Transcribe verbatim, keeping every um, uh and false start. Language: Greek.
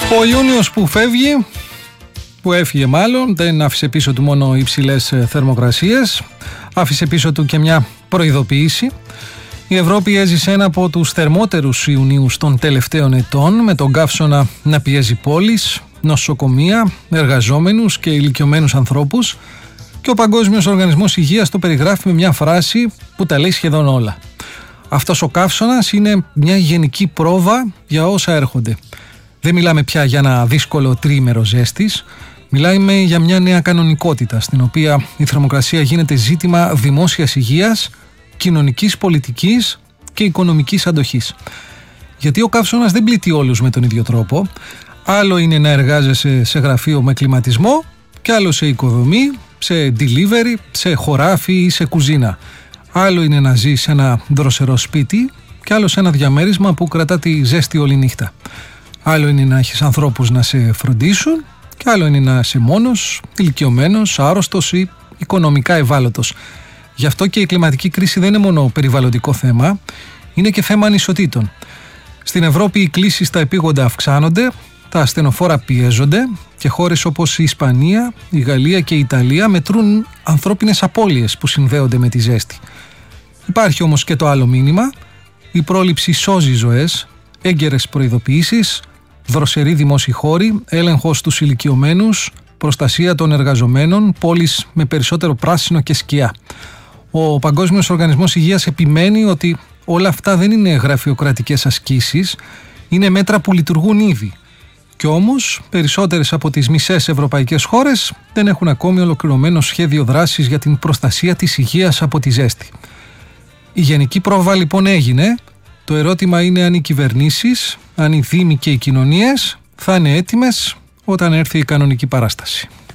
Ο Ιούνιος που φεύγει, που έφυγε μάλλον, δεν άφησε πίσω του μόνο υψηλές θερμοκρασίες, άφησε πίσω του και μια προειδοποίηση. Η Ευρώπη έζησε ένα από τους θερμότερους Ιουνίους των τελευταίων ετών, με τον καύσωνα να πιέζει πόλεις, νοσοκομεία, εργαζόμενους και ηλικιωμένους ανθρώπους, και ο Παγκόσμιος Οργανισμός Υγείας το περιγράφει με μια φράση που τα λέει σχεδόν όλα. Αυτός ο καύσωνας είναι μια γενική πρόβα για όσα έρχονται. Δεν μιλάμε πια για ένα δύσκολο τριήμερο ζέστης, μιλάμε για μια νέα κανονικότητα, στην οποία η θερμοκρασία γίνεται ζήτημα δημόσιας υγείας, κοινωνικής πολιτικής και οικονομικής αντοχής. Γιατί ο καύσωνας δεν πλήττει όλους με τον ίδιο τρόπο. Άλλο είναι να εργάζεσαι σε γραφείο με κλιματισμό και άλλο σε οικοδομή, σε delivery, σε χωράφι ή σε κουζίνα. Άλλο είναι να ζεις σε ένα δροσερό σπίτι και άλλο σε ένα διαμέρισμα που κρατά τη ζέστη όλη νύχτα. Άλλο είναι να έχεις ανθρώπους να σε φροντίσουν και άλλο είναι να είσαι μόνος, ηλικιωμένος, άρρωστος ή οικονομικά ευάλωτος. Γι' αυτό και η κλιματική κρίση δεν είναι μόνο περιβαλλοντικό θέμα, είναι και θέμα ανισοτήτων. Στην Ευρώπη οι κλήσεις στα επίγοντα αυξάνονται, τα ασθενοφόρα πιέζονται και χώρες όπως η Ισπανία, η Γαλλία και η Ιταλία μετρούν ανθρώπινες απώλειες που συνδέονται με τη ζέστη. Υπάρχει όμως και το άλλο μήνυμα: η πρόληψη σώζει ζωές, έγκαιρες προειδοποιήσεις, δροσεροί δημόσιοι χώροι, έλεγχος στους ηλικιωμένους, προστασία των εργαζομένων, πόλεις με περισσότερο πράσινο και σκιά. Ο Παγκόσμιος Οργανισμός Υγείας επιμένει ότι όλα αυτά δεν είναι γραφειοκρατικές ασκήσεις, είναι μέτρα που λειτουργούν ήδη. Κι όμως, περισσότερες από τις μισές ευρωπαϊκές χώρες δεν έχουν ακόμη ολοκληρωμένο σχέδιο δράσης για την προστασία της υγείας από τη ζέστη. Η γενική πρόβα λοιπόν έγινε. Το ερώτημα είναι αν οι κυβερνήσεις, αν οι δήμοι και οι κοινωνίες θα είναι έτοιμες όταν έρθει η κανονική παράσταση.